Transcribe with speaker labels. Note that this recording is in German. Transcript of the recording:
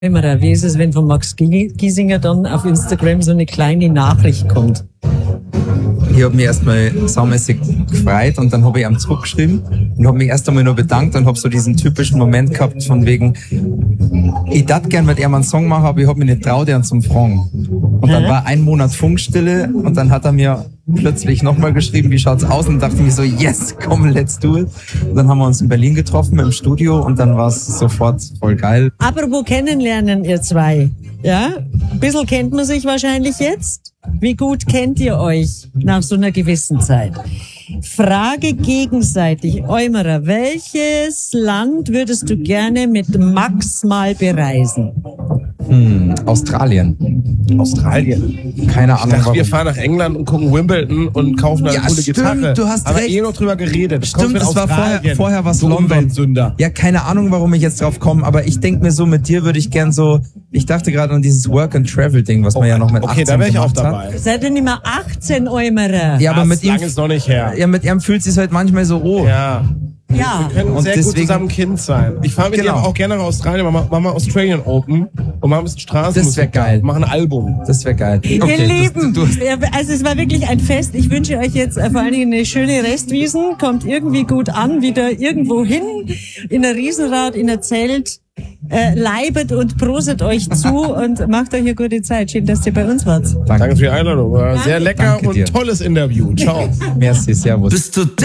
Speaker 1: Wie ist es, wenn von Max Giesinger dann auf Instagram so eine kleine Nachricht kommt?
Speaker 2: Ich habe mich erstmal saumäßig gefreut und dann habe ich ihm zurückgeschrieben und habe mich erst einmal nur bedankt und habe so diesen typischen Moment gehabt von wegen, ich dachte gern mit ihm einen Song machen, aber ich habe mich nicht traut, ihn zum fragen. Und dann war ein Monat Funkstille und dann hat er mir plötzlich nochmal geschrieben, wie schaut's aus, und dachte mir so, yes, komm, let's do it. Und dann haben wir uns in Berlin getroffen im Studio und dann war es sofort voll geil.
Speaker 1: Apropos kennenlernen, ihr zwei. Ja, ein bisschen kennt man sich wahrscheinlich jetzt. Wie gut kennt ihr euch nach so einer gewissen Zeit? Frage gegenseitig. Eumerer, welches Land würdest du gerne mit Max mal bereisen?
Speaker 2: Australien. Keine Ahnung,
Speaker 3: warum. Wir fahren nach England und gucken Wimbledon und kaufen eine coole Gitarre.
Speaker 2: Du hast
Speaker 3: aber
Speaker 2: recht.
Speaker 3: noch drüber geredet.
Speaker 2: Stimmt, das war vorher was London.
Speaker 3: Sünder.
Speaker 2: Ja, keine Ahnung, warum ich jetzt drauf komme, aber ich denke mir so, mit dir würde ich gern so, ich dachte gerade an dieses Work-and-Travel-Ding, was man ja noch mit 18
Speaker 3: da wäre ich auch dabei.
Speaker 1: Hat. Seid ihr nicht mehr 18, Eumerer?
Speaker 2: Ja, aber mit ihm
Speaker 3: ist noch nicht her.
Speaker 2: Ja, mit ihm fühlt es sich halt manchmal so,
Speaker 3: Ja.
Speaker 1: Ja.
Speaker 3: Wir können sehr gut zusammen Kind sein. Ich fahre mit dir aber auch gerne nach Australien, machen wir Australian Open und machen ein bisschen Straßenmusik.
Speaker 2: Das wäre geil.
Speaker 3: Machen ein Album.
Speaker 2: Das wäre geil.
Speaker 1: Okay, ihr Lieben, also es war wirklich ein Fest. Ich wünsche euch jetzt vor allen Dingen eine schöne Restwiesen. Kommt irgendwie gut an, wieder irgendwo hin, in ein Riesenrad, in ein Zelt. Leibet und proset euch zu und macht euch eine gute Zeit. Schön, dass ihr bei uns wart.
Speaker 3: Danke für die Einladung. War sehr lecker und tolles Interview. Ciao.
Speaker 2: Merci, servus.